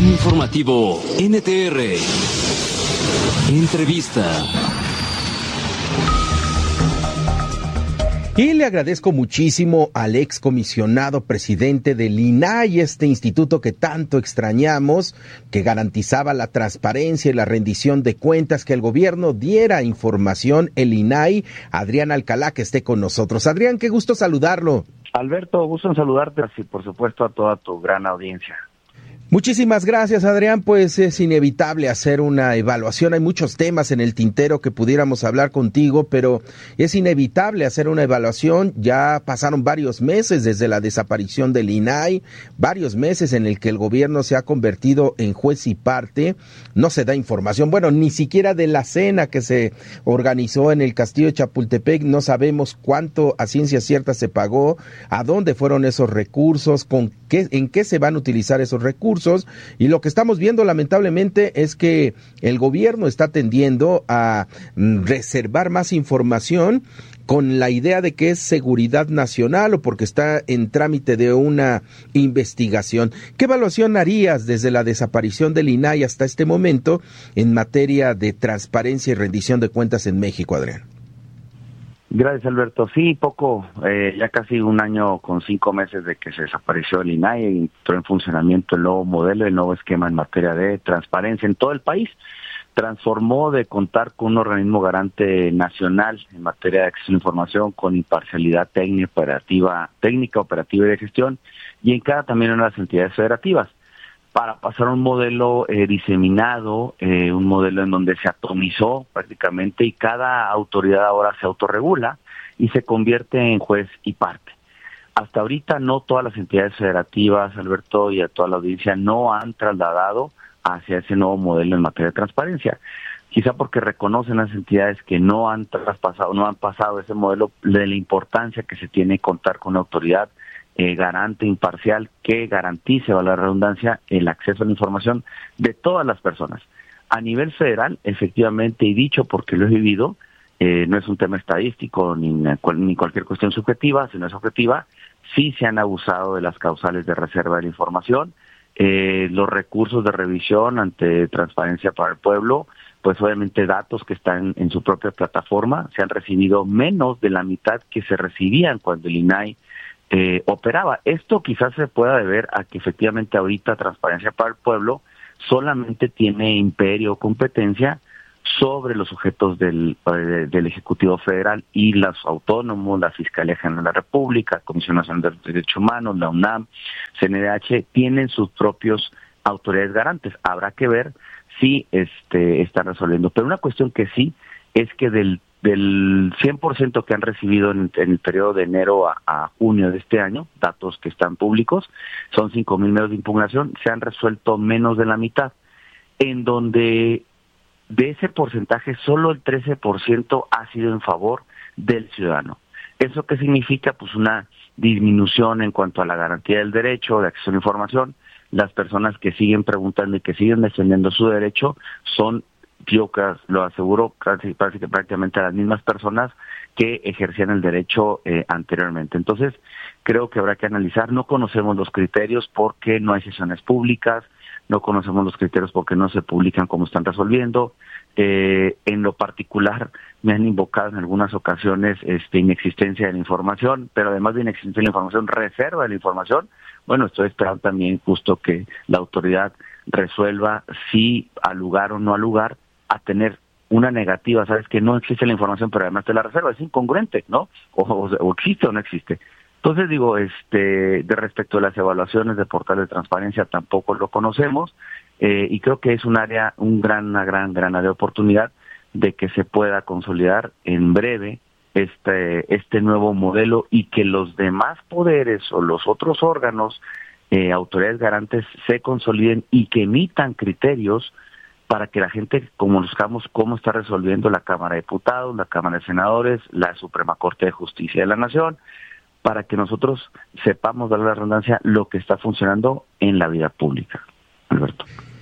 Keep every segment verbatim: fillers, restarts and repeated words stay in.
Informativo N T R. Entrevista. Y le agradezco muchísimo al excomisionado presidente del I N A I, este instituto que tanto extrañamos, que garantizaba la transparencia y la rendición de cuentas, que el gobierno diera información, el I N A I, Adrián Alcalá, que esté con nosotros. Adrián, qué gusto saludarlo. Alberto, gusto en saludarte y por supuesto a toda tu gran audiencia. Muchísimas gracias, Adrián. Pues es inevitable hacer una evaluación. Hay muchos temas en el tintero que pudiéramos hablar contigo, pero es inevitable hacer una evaluación. Ya pasaron varios meses desde la desaparición del I N A I, varios meses en el que el gobierno se ha convertido en juez y parte. No se da información, bueno, ni siquiera de la cena que se organizó en el Castillo de Chapultepec. No sabemos cuánto a ciencia cierta se pagó, a dónde fueron esos recursos, con qué, en qué se van a utilizar esos recursos. Y lo que estamos viendo lamentablemente es que el gobierno está tendiendo a reservar más información con la idea de que es seguridad nacional o porque está en trámite de una investigación. ¿Qué evaluación harías desde la desaparición del I N A I hasta este momento en materia de transparencia y rendición de cuentas en México, Adrián? Gracias, Alberto. Sí, poco, eh, ya casi un año con cinco meses de que se desapareció el I N A I y entró en funcionamiento el nuevo modelo, el nuevo esquema en materia de transparencia en todo el país. Transformó de contar con un organismo garante nacional en materia de acceso a la información con imparcialidad técnica, operativa, técnica, operativa y de gestión, y en cada también en las entidades federativas, para pasar a un modelo eh, diseminado, eh, un modelo en donde se atomizó prácticamente y cada autoridad ahora se autorregula y se convierte en juez y parte. Hasta ahorita no todas las entidades federativas, Alberto, y a toda la audiencia no han trasladado hacia ese nuevo modelo en materia de transparencia. Quizá porque reconocen las entidades que no han traspasado, no han pasado ese modelo de la importancia que se tiene contar con una autoridad Eh, garante, imparcial, que garantice, a la redundancia, el acceso a la información de todas las personas. A nivel federal, efectivamente, y dicho porque lo he vivido, eh, no es un tema estadístico ni, ni cualquier cuestión subjetiva, sino es objetiva, sí se han abusado de las causales de reserva de la información, eh, los recursos de revisión ante Transparencia para el Pueblo, pues obviamente datos que están en su propia plataforma, se han recibido menos de la mitad que se recibían cuando el I N A I Eh, operaba. Esto quizás se pueda deber a que efectivamente ahorita Transparencia para el Pueblo solamente tiene imperio o competencia sobre los sujetos del, eh, del Ejecutivo Federal y los autónomos, la Fiscalía General de la República, Comisión Nacional de Derechos Humanos, la UNAM, C N D H, tienen sus propios autoridades garantes. Habrá que ver si este están resolviendo. Pero una cuestión que sí es que del Del cien por ciento que han recibido en, en el periodo de enero a, a junio de este año, datos que están públicos, son cinco mil medios de impugnación, se han resuelto menos de la mitad, en donde de ese porcentaje solo el trece por ciento ha sido en favor del ciudadano. ¿Eso qué significa? Pues una disminución en cuanto a la garantía del derecho de acceso a la información. Las personas que siguen preguntando y que siguen defendiendo su derecho son, yo lo aseguro, casi, casi que prácticamente a las mismas personas que ejercían el derecho eh, anteriormente. Entonces, creo que habrá que analizar. No conocemos los criterios porque no hay sesiones públicas, no conocemos los criterios porque no se publican cómo están resolviendo. Eh, en lo particular, me han invocado en algunas ocasiones este, inexistencia de la información, pero además de inexistencia de la información, reserva de la información. Bueno, estoy esperando también justo que la autoridad resuelva si al lugar o no al lugar a tener una negativa, sabes que no existe la información, pero además te la reserva, es incongruente, ¿no? O, o, o existe o no existe. Entonces digo, este, de respecto a las evaluaciones de portal de transparencia, tampoco lo conocemos, eh, y creo que es un área, un gran, una gran, gran área de oportunidad de que se pueda consolidar en breve este, este nuevo modelo y que los demás poderes o los otros órganos, eh, autoridades garantes, se consoliden y que emitan criterios para que la gente conozcamos cómo está resolviendo la Cámara de Diputados, la Cámara de Senadores, la Suprema Corte de Justicia de la Nación, para que nosotros sepamos, dar la redundancia, lo que está funcionando en la vida pública. Alberto.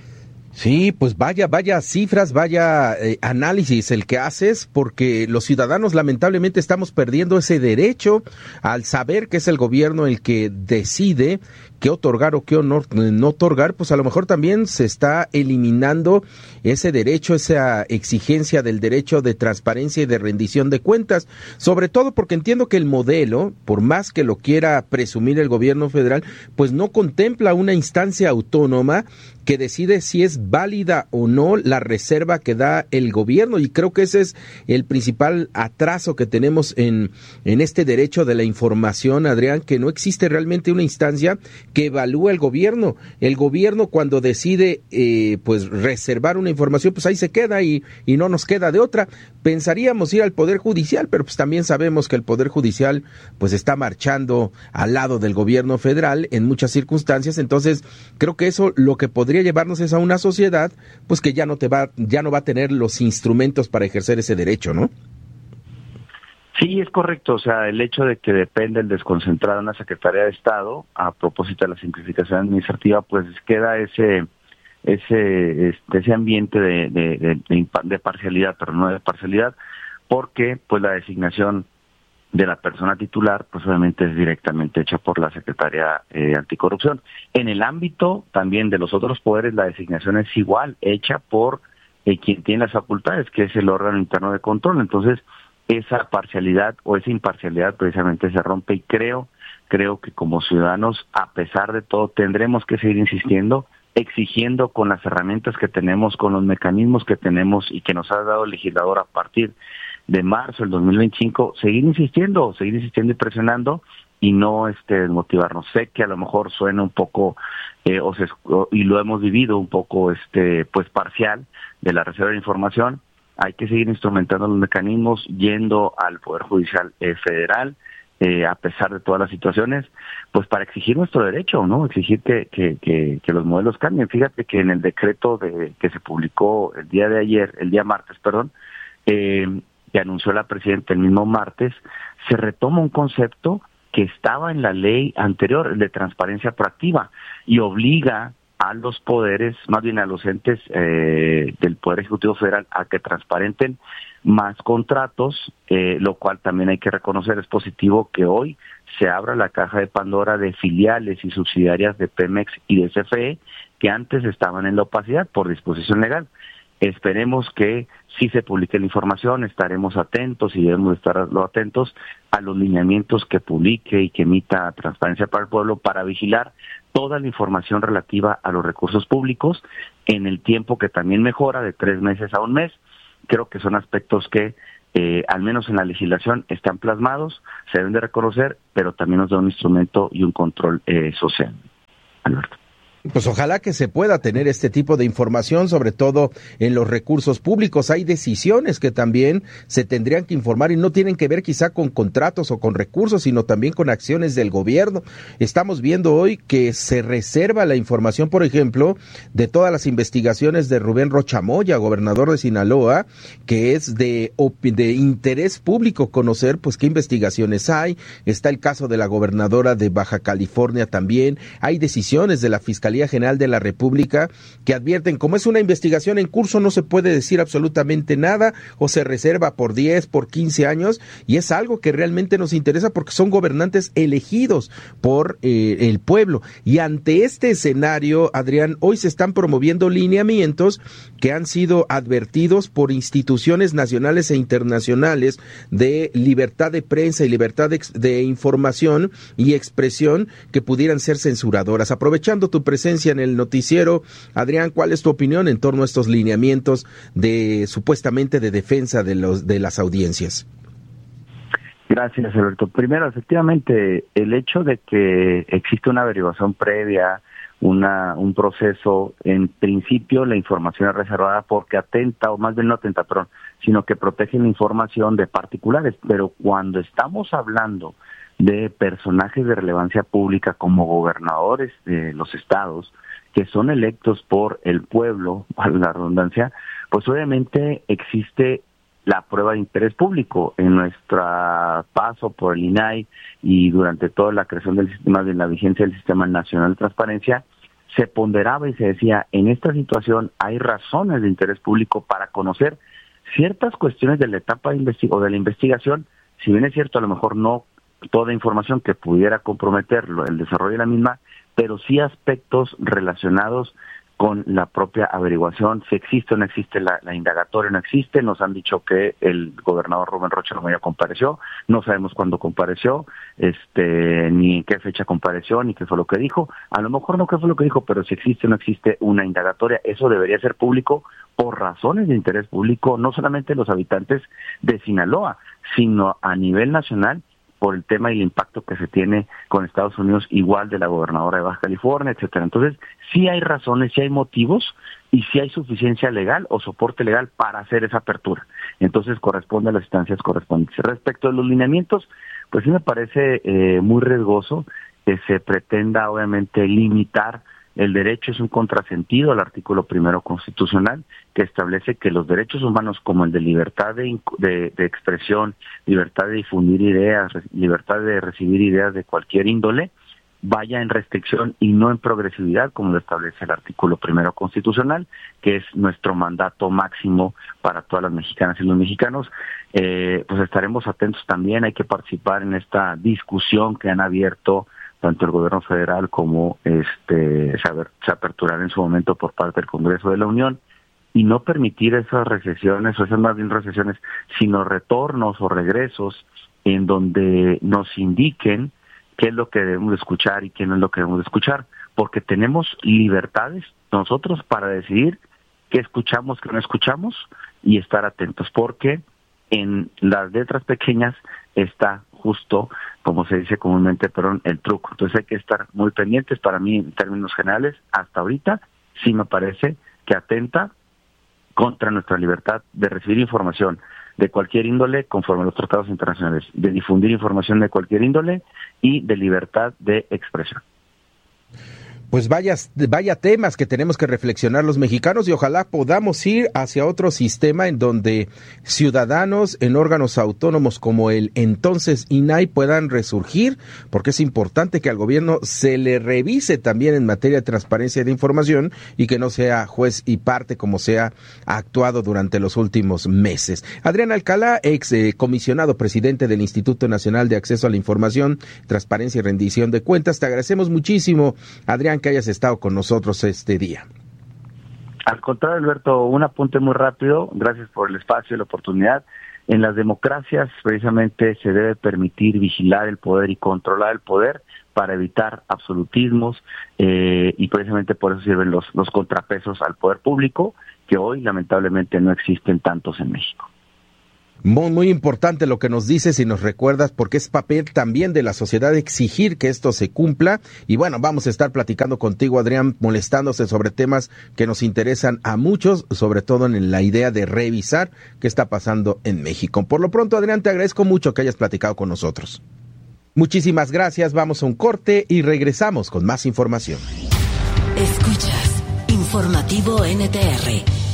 Sí, pues vaya, vaya cifras, vaya eh, análisis el que haces, porque los ciudadanos lamentablemente estamos perdiendo ese derecho al saber que es el gobierno el que decide qué otorgar o qué honor, no otorgar, pues a lo mejor también se está eliminando ese derecho, esa exigencia del derecho de transparencia y de rendición de cuentas, sobre todo porque entiendo que el modelo, por más que lo quiera presumir el gobierno federal, pues no contempla una instancia autónoma que decide si es válida o no la reserva que da el gobierno, y creo que ese es el principal atraso que tenemos en, en este derecho de la información, Adrián, que no existe realmente una instancia que evalúe el gobierno. El gobierno, cuando decide eh, pues reservar una información, pues ahí se queda y, y no nos queda de otra. Pensaríamos ir al Poder Judicial, pero pues también sabemos que el Poder Judicial pues está marchando al lado del gobierno federal en muchas circunstancias. Entonces creo que eso lo que podría llevarnos es a una sociedad pues que ya no te va, ya no va a tener los instrumentos para ejercer ese derecho, ¿no? Sí, es correcto. O sea, el hecho de que depende el desconcentrado en la Secretaría de Estado, a propósito de la simplificación administrativa, pues queda ese ese este, ese ambiente de, de, de, de, de parcialidad, pero no de parcialidad, porque pues la designación de la persona titular, pues obviamente es directamente hecha por la Secretaría eh, Anticorrupción. En el ámbito también de los otros poderes, la designación es igual, hecha por eh, quien tiene las facultades, que es el órgano interno de control. Entonces, esa parcialidad o esa imparcialidad precisamente se rompe, y creo, creo que como ciudadanos, a pesar de todo, tendremos que seguir insistiendo, exigiendo con las herramientas que tenemos, con los mecanismos que tenemos y que nos ha dado el legislador a partir de marzo del dos mil veinticinco, seguir insistiendo, seguir insistiendo y presionando, y no este desmotivarnos. Sé que a lo mejor suena un poco eh, o se, o, y lo hemos vivido un poco este pues parcial de la reserva de información. Hay que seguir instrumentando los mecanismos, yendo al Poder Judicial eh, Federal, eh, a pesar de todas las situaciones, pues para exigir nuestro derecho, ¿no? Exigir que, que, que, que los modelos cambien. Fíjate que en el decreto de que se publicó el día de ayer, el día martes, perdón, eh, que anunció la presidenta el mismo martes, se retoma un concepto que estaba en la ley anterior, el de transparencia proactiva, y obliga a los poderes, más bien a los entes eh, del Poder Ejecutivo Federal, a que transparenten más contratos, eh, lo cual también hay que reconocer es positivo que hoy se abra la caja de Pandora de filiales y subsidiarias de Pemex y de C F E que antes estaban en la opacidad por disposición legal. Esperemos que si se publique la información, estaremos atentos y debemos estar atentos a los lineamientos que publique y que emita Transparencia para el Pueblo para vigilar toda la información relativa a los recursos públicos en el tiempo que también mejora de tres meses a un mes. Creo que son aspectos que, eh, al menos en la legislación, están plasmados, se deben de reconocer, pero también nos da un instrumento y un control eh, social. Alberto. Pues ojalá que se pueda tener este tipo de información, sobre todo en los recursos públicos. Hay decisiones que también se tendrían que informar y no tienen que ver quizá con contratos o con recursos, sino también con acciones del gobierno. Estamos viendo hoy que se reserva la información, por ejemplo, de todas las investigaciones de Rubén Rocha Moya, gobernador de Sinaloa, que es de, de interés público conocer pues qué investigaciones hay. Está el caso de la gobernadora de Baja California también. Hay decisiones de la Fiscalía General de la República que advierten, como es una investigación en curso, no se puede decir absolutamente nada o se reserva por diez, por quince años, y es algo que realmente nos interesa porque son gobernantes elegidos por eh, el pueblo. Y ante este escenario, Adrián, hoy se están promoviendo lineamientos que han sido advertidos por instituciones nacionales e internacionales de libertad de prensa y libertad de, de información y expresión que pudieran ser censuradoras. Aprovechando tu presencia en el noticiero, Adrián, ¿cuál es tu opinión en torno a estos lineamientos de supuestamente de defensa de los de las audiencias? Gracias, Alberto. Primero, efectivamente, el hecho de que existe una averiguación previa, una un proceso, en principio la información es reservada porque atenta, o más bien no atenta, perdón, sino que protege la información de particulares, pero cuando estamos hablando de personajes de relevancia pública como gobernadores de los estados, que son electos por el pueblo, a la redundancia, pues obviamente existe la prueba de interés público. En nuestro paso por el I N A I y durante toda la creación del sistema, de la vigencia del Sistema Nacional de Transparencia, se ponderaba y se decía, en esta situación hay razones de interés público para conocer ciertas cuestiones de la etapa de investi- o de la investigación, si bien es cierto, a lo mejor no toda información que pudiera comprometer el desarrollo de la misma, pero sí aspectos relacionados con la propia averiguación, si existe o no existe la, la indagatoria, no existe. Nos han dicho que el gobernador Rubén Rocha Lomello compareció, no sabemos cuándo compareció, este, ni en qué fecha compareció, ni qué fue lo que dijo. A lo mejor no qué fue lo que dijo, pero si existe o no existe una indagatoria, eso debería ser público por razones de interés público, no solamente los habitantes de Sinaloa, sino a nivel nacional, por el tema y el impacto que se tiene con Estados Unidos, igual de la gobernadora de Baja California, etcétera. Entonces, sí hay razones, sí hay motivos y sí hay suficiencia legal o soporte legal para hacer esa apertura. Entonces, corresponde a las instancias correspondientes. Respecto a los lineamientos, pues sí me parece eh, muy riesgoso que se pretenda, obviamente, limitar el derecho. Es un contrasentido al artículo primero constitucional, que establece que los derechos humanos como el de libertad de, de, de expresión, libertad de difundir ideas, libertad de recibir ideas de cualquier índole, vaya en restricción y no en progresividad, como lo establece el artículo primero constitucional, que es nuestro mandato máximo para todas las mexicanas y los mexicanos. Eh, pues estaremos atentos también, hay que participar en esta discusión que han abierto tanto el gobierno federal como este se, aber, se aperturará en su momento por parte del Congreso de la Unión, y no permitir esas recesiones, o esas más bien recesiones, sino retornos o regresos en donde nos indiquen qué es lo que debemos de escuchar y qué no es lo que debemos de escuchar, porque tenemos libertades nosotros para decidir qué escuchamos, qué no escuchamos, y estar atentos, porque en las letras pequeñas está justo, como se dice comúnmente, perdón, el truco. Entonces hay que estar muy pendientes. Para mí, en términos generales, hasta ahorita, sí me parece que atenta contra nuestra libertad de recibir información de cualquier índole conforme a los tratados internacionales, de difundir información de cualquier índole y de libertad de expresión. Pues vaya, vaya temas que tenemos que reflexionar los mexicanos, y ojalá podamos ir hacia otro sistema en donde ciudadanos en órganos autónomos como el entonces I N A I puedan resurgir, porque es importante que al gobierno se le revise también en materia de transparencia de información y que no sea juez y parte como se ha actuado durante los últimos meses. Adrián Alcalá, ex eh, comisionado presidente del Instituto Nacional de Acceso a la Información, Transparencia y Rendición de Cuentas, te agradecemos muchísimo, Adrián, que hayas estado con nosotros este día. Al contrario, Alberto, un apunte muy rápido, gracias por el espacio y la oportunidad. En las democracias precisamente se debe permitir vigilar el poder y controlar el poder para evitar absolutismos, eh, y precisamente por eso sirven los, los contrapesos al poder público, que hoy lamentablemente no existen tantos en México. Muy, muy importante lo que nos dices y nos recuerdas, porque es papel también de la sociedad exigir que esto se cumpla. Y bueno, vamos a estar platicando contigo, Adrián, molestándose sobre temas que nos interesan a muchos, sobre todo en la idea de revisar qué está pasando en México. Por lo pronto, Adrián, te agradezco mucho que hayas platicado con nosotros. Muchísimas gracias, vamos a un corte y regresamos con más información. Escuchas Informativo N T R.